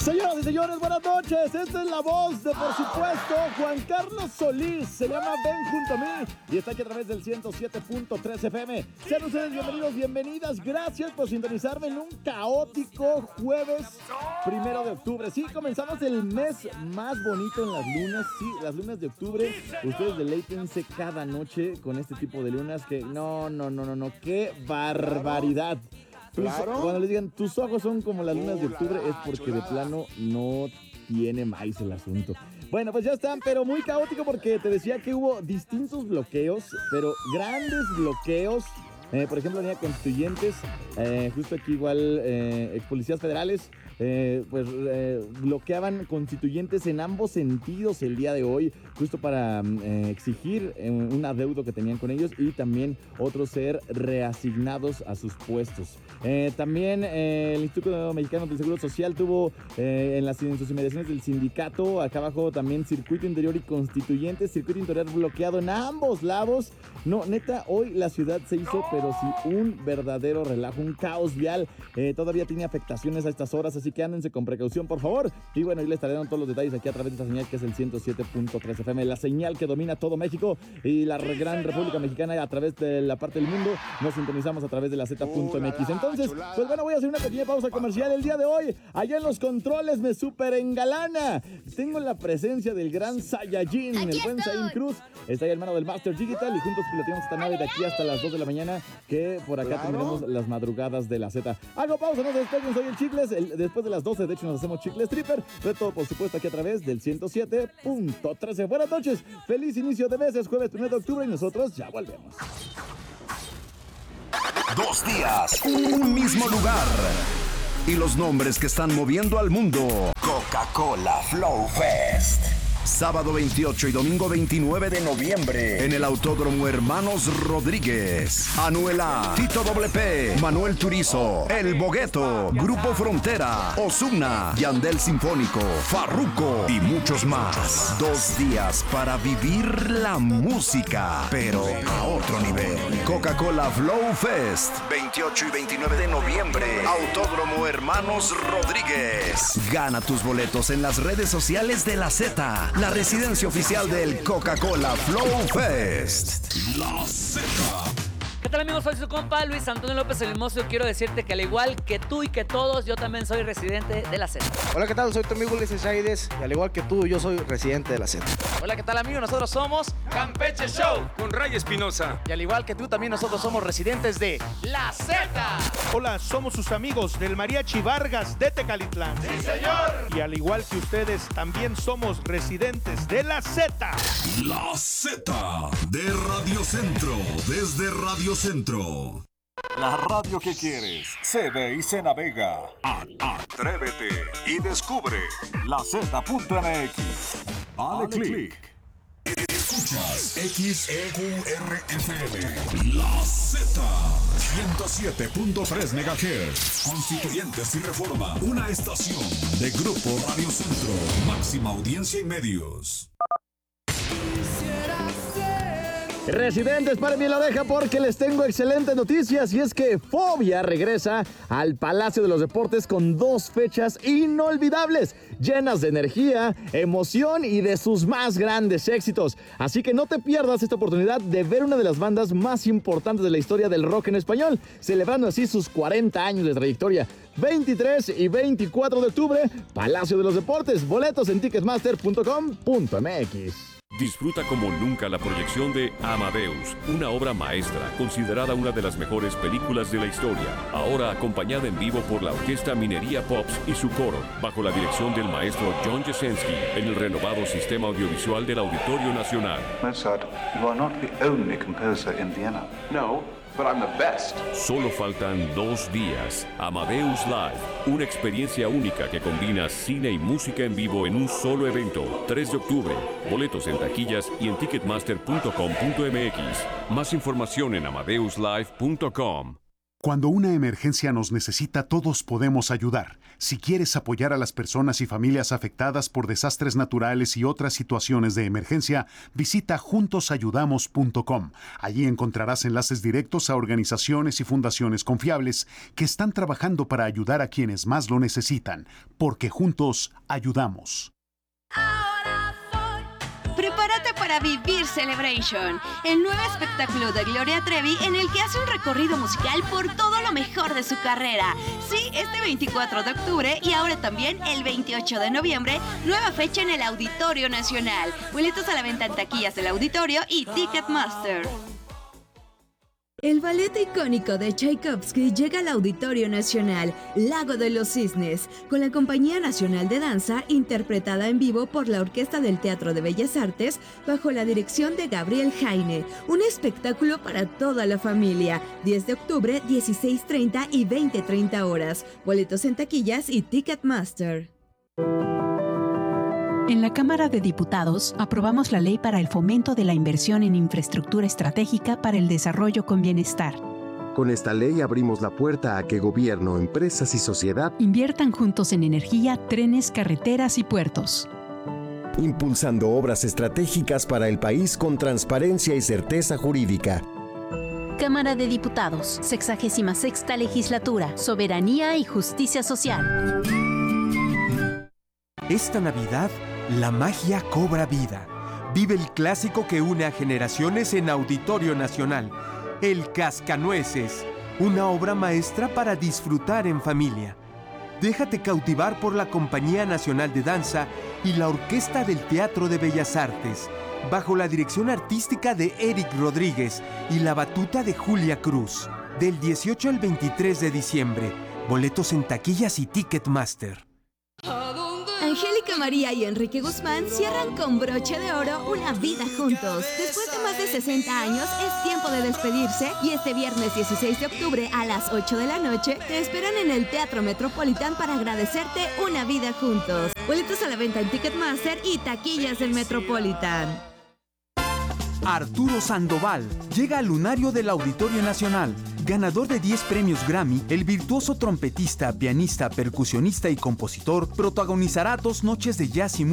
Señoras y señores, buenas noches. Esta es la voz de, por supuesto, Juan Carlos Solís. Se llama Ven Junto a Mí y está aquí a través del 107.3 FM. Sean ustedes bienvenidos, bienvenidas. Gracias por sintonizarme en un caótico jueves 1 de octubre. Sí, comenzamos el mes más bonito en las lunas. Sí, las lunas de octubre. Ustedes deleítense cada noche con este tipo de lunas que no. ¡Qué barbaridad! Claro. Cuando les digan, tus ojos son como las lunas de octubre, es porque de plano no tiene maíz el asunto. Bueno, pues ya están, pero muy caótico porque te decía que hubo distintos bloqueos, pero grandes bloqueos. Por ejemplo, Avenida Constituyentes, justo aquí igual, ex policías federales, bloqueaban Constituyentes en ambos sentidos el día de hoy, justo para exigir un adeudo que tenían con ellos y también otros ser reasignados a sus puestos. También el Instituto Mexicano del Seguro Social tuvo en sus inmediaciones del sindicato, acá abajo también Circuito Interior y Constituyentes, Circuito Interior bloqueado en ambos lados. No, neta, hoy la ciudad se hizo, pero sí, un verdadero relajo, un caos vial. Todavía tiene afectaciones a estas horas, así que ándense con precaución, por favor. Y bueno, y les estaré dando todos los detalles aquí a través de esta señal que es el 107.3 FM, la señal que domina todo México y la gran República Mexicana a través de la parte del mundo. Nos sintonizamos a través de la Z.mx. Entonces, pues bueno, voy a hacer una pequeña pausa comercial el día de hoy. Allá en los controles me super engalana. Tengo la presencia del gran Saiyajin, el buen Sayin Cruz. Está ahí el hermano del Master Digital y juntos piloteamos esta nave de aquí hasta las 2 de la mañana, que por acá tendremos las madrugadas de la Z. Hago pausa, no se despeguen, soy el Chicles. Después de las 12, de hecho, nos hacemos Chicles Tripper. Pero todo, por supuesto, aquí a través del 107.13. Buenas noches, feliz inicio de mes, es jueves 1 de octubre y nosotros ya volvemos. 2 días, un mismo lugar y los nombres que están moviendo al mundo. Coca-Cola Flow Fest. Sábado 28 y domingo 29 de noviembre en el Autódromo Hermanos Rodríguez. Anuela, Tito WP, Manuel Turizo, El Bogueto, Grupo Frontera, Ozuna, Yandel Sinfónico, Farruko y muchos más. 2 días para vivir la música, pero a otro nivel. Coca-Cola Flow Fest, 28 y 29 de noviembre, Autódromo Hermanos Rodríguez. Gana tus boletos en las redes sociales de la Z, la residencia oficial del Coca-Cola Flow Fest. La Z. ¿Qué tal, amigos? Soy su compa Luis Antonio López el Hermoso. Quiero decirte que al igual que tú y que todos, yo también soy residente de la Z. Hola, ¿qué tal? Soy tu amigo Ulises Aides y al igual que tú, yo soy residente de la Z. Hola, ¿qué tal, amigo? Nosotros somos Campeche Show con Ray Espinosa. Y al igual que tú, también nosotros somos residentes de la Z. Hola, somos sus amigos del Mariachi Vargas de Tecalitlán. ¡Sí, señor! Y al igual que ustedes, también somos residentes de la Z. La Z de Radio Centro, desde Radio Centro. La radio que quieres se ve y se navega. Atrévete y descubre la Z.mx. Dale click. Escuchas XEQRFM. La Z 107.3 MHz. Constituyentes y Reforma. Una estación de Grupo Radio Centro. Máxima audiencia y medios. Residentes, paren bien la oreja porque les tengo excelentes noticias y es que Fobia regresa al Palacio de los Deportes con 2 fechas inolvidables, llenas de energía, emoción y de sus más grandes éxitos. Así que no te pierdas esta oportunidad de ver una de las bandas más importantes de la historia del rock en español, celebrando así sus 40 años de trayectoria. 23 y 24 de octubre, Palacio de los Deportes. Boletos en ticketmaster.com.mx. Disfruta como nunca la proyección de Amadeus, una obra maestra, considerada una de las mejores películas de la historia. Ahora acompañada en vivo por la Orquesta Minería Pops y su coro, bajo la dirección del maestro John Jasenski, en el renovado sistema audiovisual del Auditorio Nacional. Mozart, you are not the only composer in Vienna. No, but I'm the best. Solo faltan 2 días. Amadeus Live, una experiencia única que combina cine y música en vivo en un solo evento. 3 de octubre. Boletos en taquillas y en ticketmaster.com.mx. Más información en amadeuslive.com. Cuando una emergencia nos necesita, todos podemos ayudar. Si quieres apoyar a las personas y familias afectadas por desastres naturales y otras situaciones de emergencia, visita juntosayudamos.com. Allí encontrarás enlaces directos a organizaciones y fundaciones confiables que están trabajando para ayudar a quienes más lo necesitan, porque juntos ayudamos. Prepárate para vivir Celebration, el nuevo espectáculo de Gloria Trevi en el que hace un recorrido musical por todo lo mejor de su carrera. Sí, este 24 de octubre y ahora también el 28 de noviembre, nueva fecha en el Auditorio Nacional. Boletos a la venta en taquillas del auditorio y Ticketmaster. El ballet icónico de Tchaikovsky llega al Auditorio Nacional, Lago de los Cisnes, con la Compañía Nacional de Danza, interpretada en vivo por la Orquesta del Teatro de Bellas Artes, bajo la dirección de Gabriel Jaine. Un espectáculo para toda la familia. 10 de octubre, 16:30 y 20:30 horas. Boletos en taquillas y Ticketmaster. En la Cámara de Diputados aprobamos la Ley para el Fomento de la Inversión en Infraestructura Estratégica para el Desarrollo con Bienestar. Con esta ley abrimos la puerta a que gobierno, empresas y sociedad inviertan juntos en energía, trenes, carreteras y puertos. Impulsando obras estratégicas para el país con transparencia y certeza jurídica. Cámara de Diputados, 66ª Legislatura, Soberanía y Justicia Social. Esta Navidad, la magia cobra vida. Vive el clásico que une a generaciones en Auditorio Nacional, El Cascanueces, una obra maestra para disfrutar en familia. Déjate cautivar por la Compañía Nacional de Danza y la Orquesta del Teatro de Bellas Artes, bajo la dirección artística de Eric Rodríguez y la batuta de Julia Cruz. Del 18 al 23 de diciembre, boletos en taquillas y Ticketmaster. Angélica María y Enrique Guzmán cierran con broche de oro una vida juntos. Después de más de 60 años, es tiempo de despedirse y este viernes 16 de octubre a las 8 de la noche te esperan en el Teatro Metropolitan para agradecerte una vida juntos. Boletos a la venta en Ticketmaster y taquillas del Metropolitan. Arturo Sandoval llega al lunario del Auditorio Nacional. Ganador de 10 premios Grammy, el virtuoso trompetista, pianista, percusionista y compositor protagonizará 2 noches de jazz y